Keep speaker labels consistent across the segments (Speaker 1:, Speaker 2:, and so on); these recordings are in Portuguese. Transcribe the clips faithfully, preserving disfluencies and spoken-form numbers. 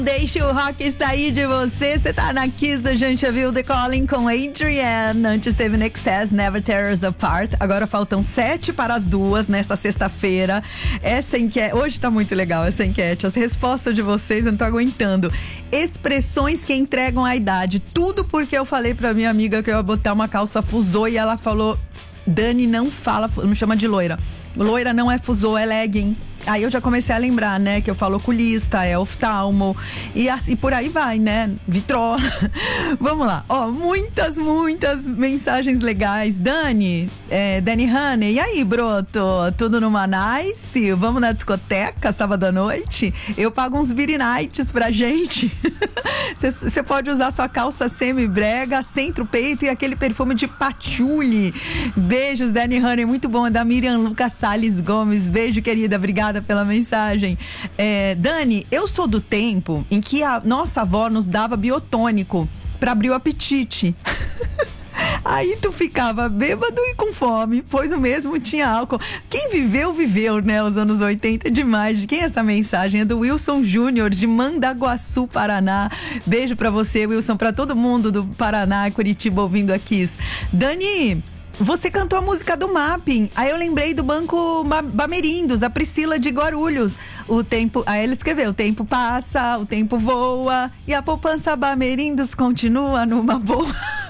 Speaker 1: Deixa o rock sair de você. Você tá na Kiss, a gente já viu The Calling com Adrienne. Antes teve In Excess, Never Tear Us Apart. Agora faltam sete para as duas nesta sexta-feira. Essa enquete, hoje tá muito legal essa enquete. As respostas de vocês eu não tô aguentando. Expressões que entregam a idade. Tudo porque eu falei pra minha amiga que eu ia botar uma calça fusô e ela falou: Dani, não fala, me chama de loira. Loira não é fusô, é legging. Aí eu já comecei a lembrar, né, que eu falo oculista, é oftalmo e, assim, por aí vai, né, vitrola. Vamos lá, ó, muitas, muitas mensagens legais. Dani, é, Dani Honey, e aí, broto? Tudo numa nice? Vamos na discoteca sábado à noite? Eu pago uns beer nights pra gente. Você pode usar sua calça semi-brega, centro-peito e aquele perfume de patchouli. Beijos, Dani Honey, muito bom. É da Miriam Lucas Salles Gomes. Beijo, querida, obrigada pela mensagem. É, Dani, eu sou do tempo em que a nossa avó nos dava biotônico pra abrir o apetite. Aí tu ficava bêbado e com fome, pois o mesmo tinha álcool. Quem viveu, viveu, né? Os anos oitenta é demais. De quem é essa mensagem? É do Wilson Júnior, de Mandaguaçu, Paraná. Beijo pra você, Wilson, pra todo mundo do Paraná e Curitiba ouvindo aqui. Dani, você cantou a música do Mapping. Aí eu lembrei do Banco Bamerindos, a Priscila de Guarulhos. O tempo, aí ele escreveu: o tempo passa, o tempo voa e a poupança Bamerindos continua numa boa.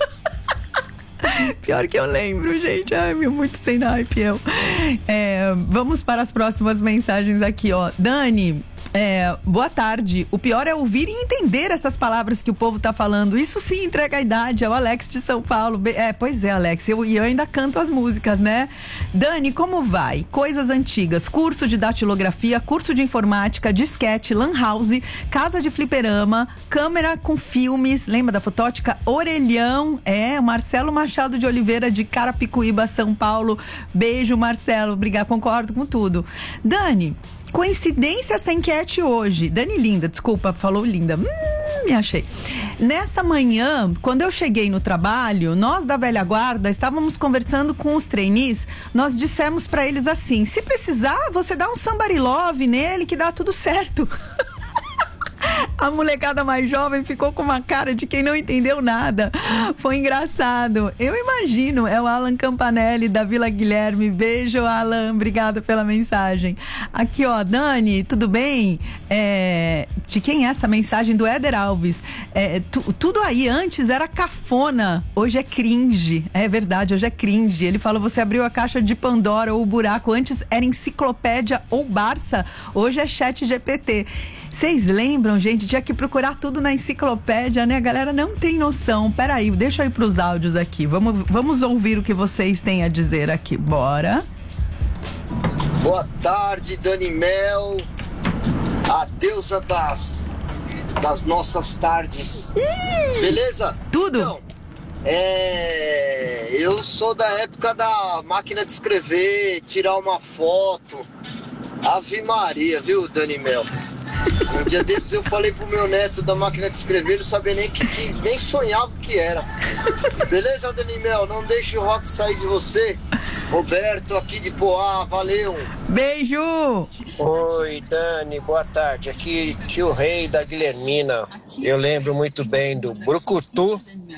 Speaker 1: Pior que eu lembro, gente. Ai, meu, muito sem naipe eu. É, vamos para as próximas mensagens aqui, ó. Dani, é, boa tarde. O pior é ouvir e entender essas palavras que o povo tá falando. Isso sim entrega a idade. É o Alex de São Paulo. É, pois é, Alex. E eu, eu ainda canto as músicas, né? Dani, como vai? Coisas antigas. Curso de datilografia, curso de informática, disquete, lan house, casa de fliperama, câmera com filmes. Lembra da fotótica? Orelhão. É, o Marcelo Machado de Oliveira, de Carapicuíba, São Paulo. Beijo, Marcelo. Obrigada, concordo com tudo. Dani, coincidência essa enquete hoje. Dani linda, desculpa, falou linda. Hum, me achei. Nessa manhã, quando eu cheguei no trabalho, nós da velha guarda estávamos conversando com os trainees. Nós dissemos pra eles assim: se precisar, você dá um somebody love nele que dá tudo certo. A molecada mais jovem ficou com uma cara de quem não entendeu nada. Foi engraçado. Eu imagino, é o Alan Campanelli, da Vila Guilherme. Beijo, Alan, obrigada pela mensagem. Aqui, ó, Dani, tudo bem? É, de quem é essa mensagem? Do Éder Alves. É, tu, tudo aí antes era cafona, hoje é cringe. É verdade, hoje é cringe. Ele fala: você abriu a caixa de Pandora ou o buraco. Antes era enciclopédia ou Barça, hoje é chat G P T. Vocês lembram, gente? Tinha que procurar tudo na enciclopédia, né? A galera não tem noção. Peraí, deixa eu ir pros áudios aqui. Vamos, vamos ouvir o que vocês têm a dizer aqui. Bora.
Speaker 2: Boa tarde, Dani Mel. A deusa das, das nossas tardes.
Speaker 1: Ih,
Speaker 2: beleza?
Speaker 1: Tudo.
Speaker 2: Então, é, eu sou da época da máquina de escrever, tirar uma foto. Ave Maria, viu, Dani Mel? Um dia desses eu falei pro meu neto da máquina de escrever, ele não sabia nem que, que nem sonhava o que era. Beleza, Dani Mel? Não deixe o rock sair de você. Roberto aqui de Poá, valeu.
Speaker 1: Beijo.
Speaker 3: Oi, Dani, boa tarde. Aqui tio Rei da Guilhermina. Eu lembro muito bem do Brucutu.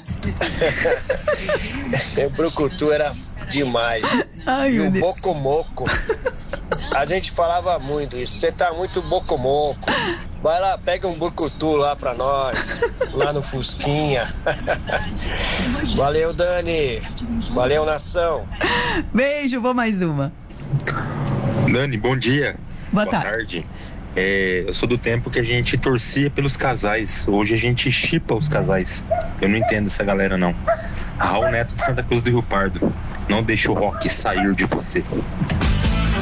Speaker 3: O Brucutu era demais.
Speaker 1: Ai,
Speaker 3: e o
Speaker 1: Deus.
Speaker 3: Bocomoco. A gente falava muito isso. Você tá muito Bocomoco. Vai lá, pega um Brucutu lá pra nós. Lá no Fusquinha. Valeu, Dani. Valeu, nação.
Speaker 1: Beijo, vou mais uma.
Speaker 4: Dani, bom dia.
Speaker 1: Boa,
Speaker 4: Boa
Speaker 1: tarde.
Speaker 4: tarde. É, eu sou do tempo que a gente torcia pelos casais. Hoje a gente chipa os casais. Eu não entendo essa galera, não. Raul Neto de Santa Cruz do Rio Pardo. Não deixe o rock sair de você.